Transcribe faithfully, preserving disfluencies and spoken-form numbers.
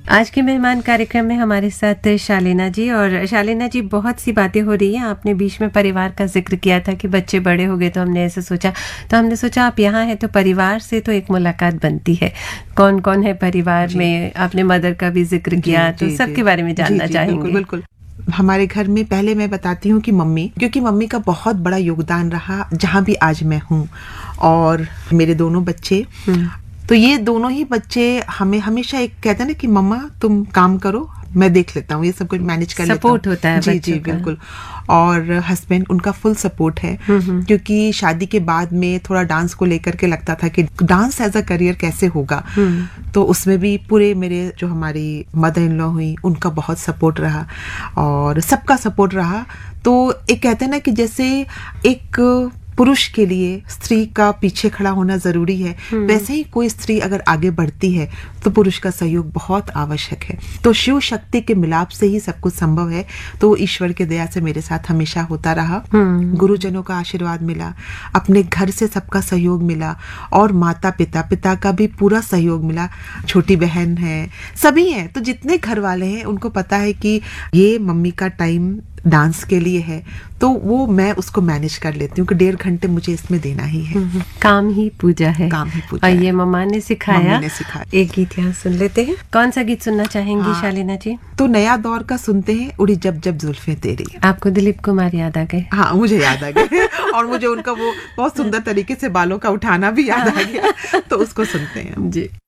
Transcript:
आज के मेहमान कार्यक्रम में हमारे साथ शालीना जी। और शालीना जी, बहुत सी बातें हो रही हैं। आपने बीच में परिवार का जिक्र किया था कि बच्चे बड़े हो गए तो हमने ऐसे सोचा, तो हमने सोचा आप यहाँ हैं तो परिवार से तो एक मुलाकात बनती है। कौन कौन है परिवार में? आपने मदर का भी जिक्र किया, तो सबके बारे में जानना चाहेंगे। बिल्कुल बिल्कुल। हमारे घर में पहले मैं बताती हूँ कि मम्मी, क्योंकि मम्मी का बहुत बड़ा योगदान रहा जहाँ भी आज मैं हूँ। और मेरे दोनों बच्चे, तो ये दोनों ही बच्चे हमें हमेशा एक कहते हैं ना कि मम्मा तुम काम करो, मैं देख लेता हूँ, ये सब कुछ मैनेज कर लेता हूँ। सपोर्ट होता है जी जी बिल्कुल। और हस्बैंड, उनका फुल सपोर्ट है, क्योंकि शादी के बाद में थोड़ा डांस को लेकर के लगता था कि डांस एज अ करियर कैसे होगा, तो उसमें भी पूरे मेरे जो हमारी मदर इन लॉ हुई उनका बहुत सपोर्ट रहा और सबका सपोर्ट रहा। तो एक कहते हैं ना कि जैसे एक पुरुष के लिए स्त्री का पीछे खड़ा होना जरूरी है, वैसे ही कोई स्त्री अगर आगे बढ़ती है तो पुरुष का सहयोग बहुत आवश्यक है। तो शिव शक्ति के मिलाप से ही सब कुछ संभव है। तो ईश्वर के दया से मेरे साथ हमेशा होता रहा। गुरुजनों का आशीर्वाद मिला, अपने घर से सबका सहयोग मिला, और माता पिता पिता का भी पूरा सहयोग मिला। छोटी बहन है, सभी हैं, तो जितने घर वाले हैं उनको पता है कि ये मम्मी का टाइम डांस के लिए है, तो वो मैं उसको मैनेज कर लेती हूँ कि डेढ़ घंटे मुझे इसमें देना ही है। काम ही पूजा है। काम ही पूजा और है। ये मम्मा ने सिखाया। मम्मी ने सिखाया। एक गीत यहाँ सुन लेते हैं। कौन सा गीत सुनना चाहेंगी? हाँ, शालीना जी? तो नया दौर का सुनते हैं, उड़ी जब जब जुल्फे तेरी। आपको दिलीप कुमार याद आ गए? हाँ, मुझे याद आ गए। और मुझे उनका वो बहुत सुंदर तरीके से बालों का उठाना भी याद आ गया, तो उसको सुनते हैं जी।